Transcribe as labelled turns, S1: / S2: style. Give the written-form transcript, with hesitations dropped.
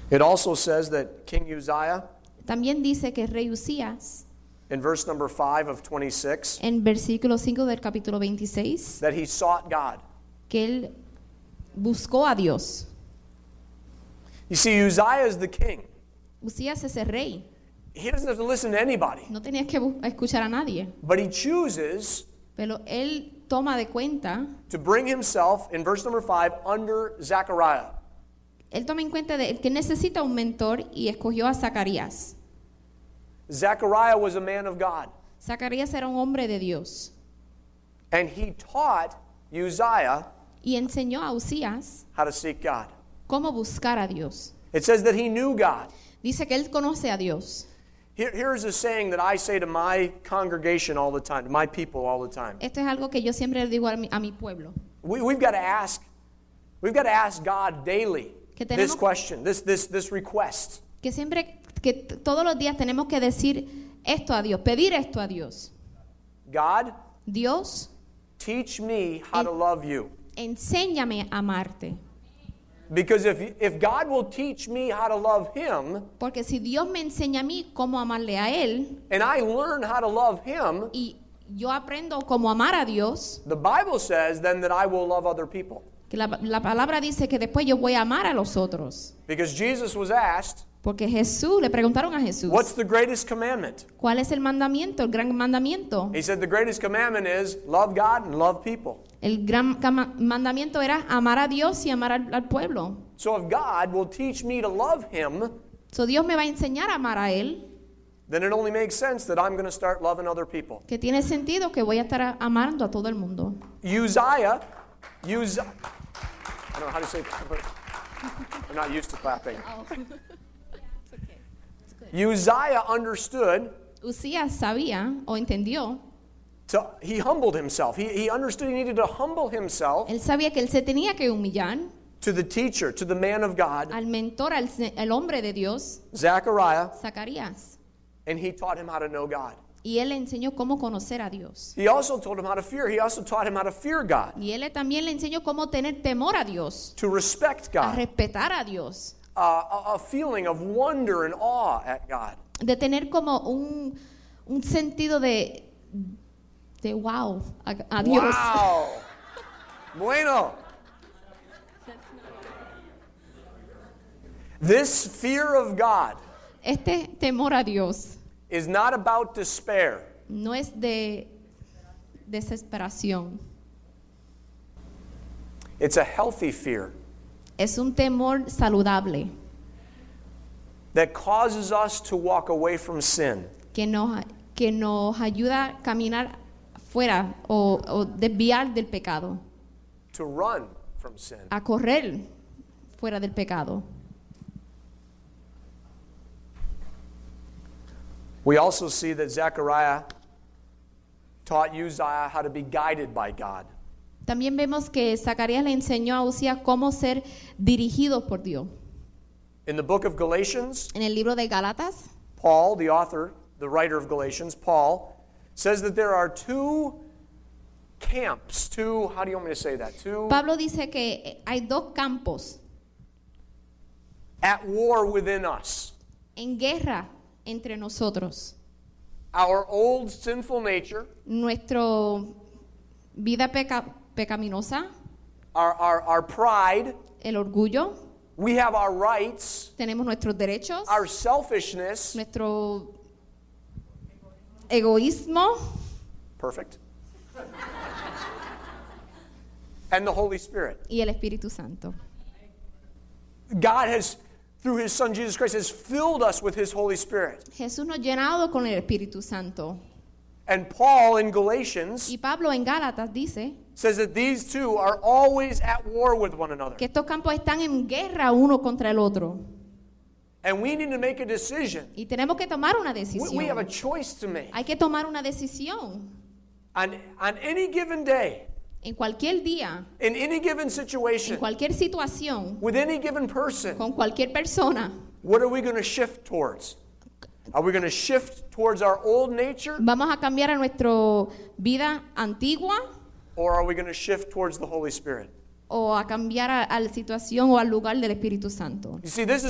S1: It also says that King Uzziah,
S2: También dice que el rey Usías,
S1: in verse number 5 of 26,
S2: en versículo 5 del capítulo 26,
S1: that he sought God.
S2: que él buscó a Dios.
S1: You see, Uzziah is the king.
S2: Usías es el rey.
S1: He doesn't have to listen to anybody.
S2: No tenía que escuchar a nadie.
S1: But he chooses
S2: Pero él toma de cuenta,
S1: to bring himself, in verse number 5, under Zechariah.
S2: él toma en cuenta de que necesita un mentor y escogió a Zacarías.
S1: Zechariah was a man of God.
S2: Zacarías era un hombre de Dios.
S1: And he taught Uzziah
S2: Y enseñó a Usías
S1: how to seek God.
S2: cómo buscar a Dios.
S1: It says that he knew God.
S2: Dice que él conoce a Dios.
S1: Here's a saying that I say to my congregation all the time, to my people all the time.
S2: Esto es algo que yo siempre le digo a mi pueblo.
S1: We've got to ask God daily
S2: Que
S1: this
S2: tenemos-
S1: question, this request.
S2: Que siempre, que todos los días tenemos que decir esto a Dios, pedir esto a Dios.
S1: God,
S2: Dios,
S1: teach me how to love you.
S2: enséñame a amarte.
S1: Because if God will teach me how to love him,
S2: Porque si Dios me enseña a mí cómo amarle a Él,
S1: and I learn how to love him,
S2: y yo aprendo cómo amar a Dios,
S1: the Bible says then that I will love other people.
S2: que la palabra dice que después yo voy a amar a los otros.
S1: Because Jesus was asked,
S2: Porque Jesús, le preguntaron a Jesús,
S1: what's the greatest commandment?
S2: ¿cuál es el mandamiento, el gran mandamiento?
S1: He said the greatest commandment is love God and love people.
S2: El gran mandamiento era amar a Dios y amar al pueblo.
S1: So if God will teach me to love him,
S2: So Dios me va a enseñar a amar a Él,
S1: then it only makes sense that I'm going to start loving other people.
S2: que tiene sentido que voy a estar amando a todo el mundo.
S1: Uzziah, I don't know how to say that, but I'm not used to clapping. Uzziah understood,
S2: Usías sabía o entendió,
S1: he humbled himself. He understood he needed to humble himself
S2: él sabía que él se tenía que humillar
S1: to the teacher, to the man of God,
S2: al mentor, al hombre de Dios,
S1: Zechariah,
S2: Zacarías.
S1: and he taught him how to know God.
S2: Y él le enseñó cómo conocer a Dios.
S1: He also told him how to fear. He also taught him how to fear God,
S2: Y él también le enseñó cómo tener temor a Dios,
S1: to respect
S2: a
S1: God,
S2: respetar a Dios,
S1: a feeling of wonder and awe at God.
S2: de tener como un sentido de wow a Dios.
S1: Wow. Bueno. This fear of God
S2: Este temor a Dios
S1: is not about despair.
S2: no es de desesperación,
S1: It's a healthy fear
S2: es un temor saludable
S1: that causes us to walk away from sin.
S2: que nos ayuda a caminar fuera o desviar del pecado,
S1: To run from sin.
S2: a correr fuera del pecado.
S1: We also see that Zechariah taught Uzziah how to be guided by God.
S2: También vemos que Zacarías le enseñó a Usías cómo ser dirigidos por Dios.
S1: In the book of Galatians,
S2: En el libro de Gálatas,
S1: Paul, the author, the writer of Galatians, Paul, says that there are two camps, how do you want me to say that?
S2: Pablo dice que hay dos campos
S1: At war within us.
S2: en guerra entre nosotros.
S1: Our old sinful nature,
S2: Nuestra vida pecaminosa,
S1: our pride,
S2: el orgullo,
S1: we have our rights,
S2: tenemos nuestros derechos,
S1: our selfishness,
S2: nuestro egoísmo
S1: perfect, and the Holy Spirit.
S2: y el Espíritu Santo.
S1: God has, through His Son Jesus Christ, has filled us with His Holy Spirit.
S2: Jesús nos ha llenado con el Espíritu Santo.
S1: And Paul in Galatians
S2: Y Pablo en Gálatas dice
S1: says that these two are always at war with one another.
S2: que estos campos están en guerra uno contra el otro.
S1: And we need to make a decision.
S2: Y tenemos que tomar una
S1: We have a
S2: decisión.
S1: choice to make.
S2: Hay que tomar una decisión.
S1: On any given day,
S2: En cualquier día,
S1: in any given
S2: en
S1: situation,
S2: cualquier situación,
S1: with any given person,
S2: con cualquier persona,
S1: what are we going to shift towards? Are we going to shift towards our old nature,
S2: vamos a cambiar a nuestra vida antigua
S1: or are we going to shift towards the Holy Spirit?
S2: o a cambiar a la situación o al lugar del Espíritu Santo.
S1: You see, this is